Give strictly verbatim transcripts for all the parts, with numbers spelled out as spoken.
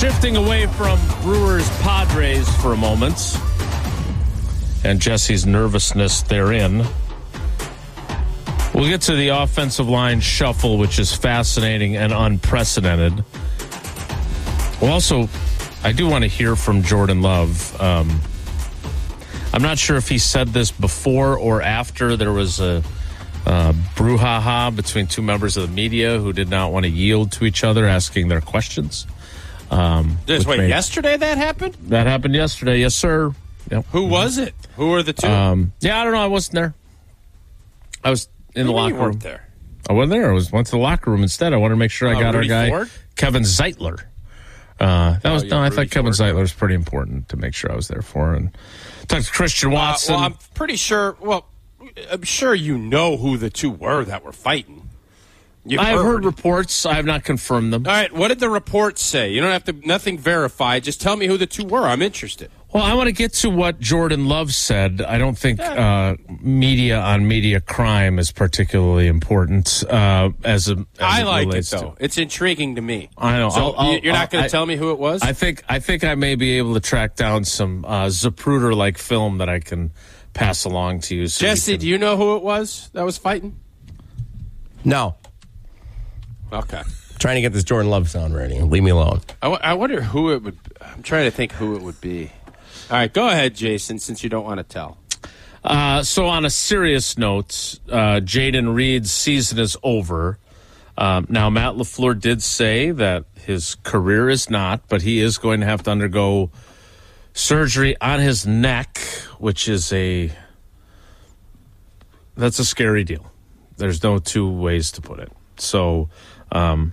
Shifting away from Brewers Padres for a moment and Jesse's nervousness therein, we'll get to the offensive line shuffle, which is fascinating and unprecedented. Well, also, I do want to hear from Jordan Love. Um, I'm not sure if he said this before or after there was a uh, brouhaha between two members of the media who did not want to yield to each other asking their questions. Um, Just wait, made, yesterday that happened? That happened yesterday, yes, sir. Yep. Who was it? Who were the two? Um, yeah, I don't know. I wasn't there. I was in the locker room. There? I wasn't there. I was went to the locker room instead. I wanted to make sure I uh, got Rudy our guy Ford? Kevin Zeitler. Uh, that oh, was yeah, no. I Rudy thought Kevin Ford. Zeitler was pretty important to make sure I was there for. And talked to Christian Watson. Uh, well, I'm pretty sure. Well, I'm sure you know who the two were that were fighting. You've I've heard. heard reports. I have not confirmed them. All right, what did the reports say? You don't have to nothing verified. Just tell me who the two were. I'm interested. Well, I want to get to what Jordan Love said. I don't think uh, media on media crime is particularly important uh, as a. As I it like it relates though. to. It's intriguing to me. I know. So I'll, I'll, you're not going I- to tell me who it was? I think I think I may be able to track down some uh, Zapruder-like film that I can pass along to you. So Jesse, you can, do you know who it was that was fighting? No. Okay. Trying to get this Jordan Love sound ready. Leave me alone. I, w- I wonder who it would. I'm trying to think who it would be. All right, go ahead, Jason. Since you don't want to tell. Uh, so on a serious note, uh, Jayden Reed's season is over. Um, now, Matt LaFleur did say that his career is not, but he is going to have to undergo surgery on his neck, which is a that's a scary deal. There's no two ways to put it. So um,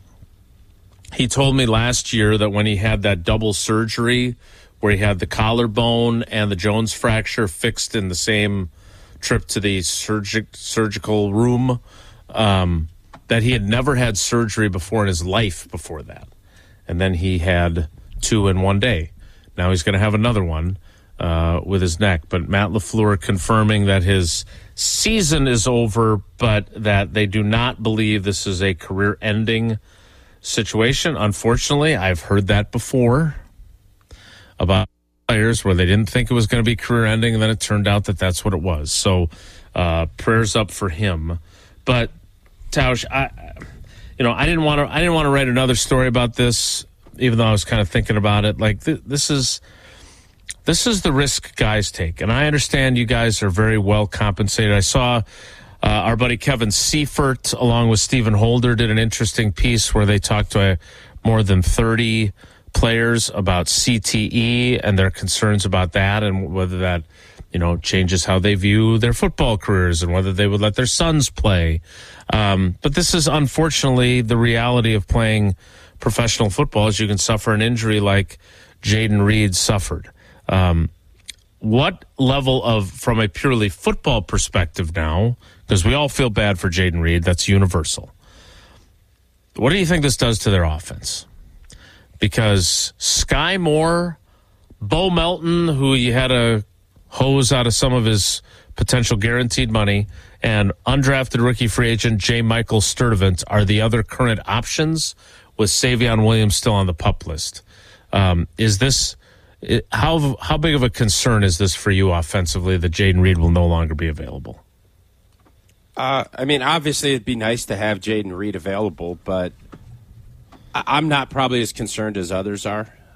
he told me last year that when he had that double surgery where he had the collarbone and the Jones fracture fixed in the same trip to the surgic, surgical room, um, that he had never had surgery before in his life before that. And then he had two in one day. Now he's going to have another one uh, with his neck. But Matt LaFleur confirming that his season is over, but that they do not believe this is a career-ending situation. Unfortunately, I've heard that before about players where they didn't think it was going to be career-ending, and then it turned out that that's what it was. So uh, prayers up for him. But Tausch, I, you know, I didn't want to. I didn't want to write another story about this, even though I was kind of thinking about it. Like th- this is. This is the risk guys take, and I understand you guys are very well compensated. I saw uh, our buddy Kevin Seifert, along with Stephen Holder, did an interesting piece where they talked to uh, more than thirty players about C T E and their concerns about that, and whether that, you know, changes how they view their football careers and whether they would let their sons play. Um, but this is unfortunately the reality of playing professional football, is you can suffer an injury like Jayden Reed suffered. Um, what level of, from a purely football perspective now, because we all feel bad for Jayden Reed, that's universal. What do you think this does to their offense? Because Sky Moore, Bo Melton, who you had to hose out of some of his potential guaranteed money, and undrafted rookie free agent J. Michael Sturdivant are the other current options, with Savion Williams still on the PUP list. Um, is this... It, how how big of a concern is this for you offensively that Jayden Reed will no longer be available? Uh, I mean, obviously, it'd be nice to have Jayden Reed available, but I- I'm not probably as concerned as others are.